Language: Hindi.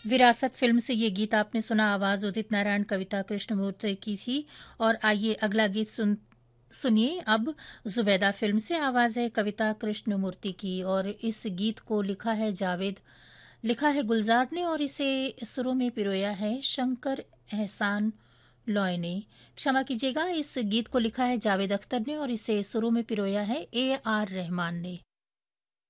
विरासत फिल्म से ये गीत आपने सुना। आवाज उदित नारायण, कविता कृष्णमूर्ति की थी। और आइए अगला गीत सुनिए अब। जुबैदा फिल्म से आवाज है कविता कृष्णमूर्ति की, और इस गीत को लिखा है गुलजार ने, और इसे सुरों में पिरोया है शंकर एहसान लॉय ने। क्षमा कीजिएगा, इस गीत को लिखा है जावेद अख्तर ने और इसे सुरों में पिरोया है AR रहमान ने।